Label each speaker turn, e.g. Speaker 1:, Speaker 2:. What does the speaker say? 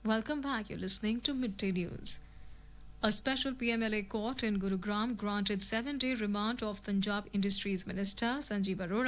Speaker 1: Welcome back. You're listening to Midday News. A special PMLA court in Gurugram granted 7-day remand of Punjab Industries Minister Sanjeev Arora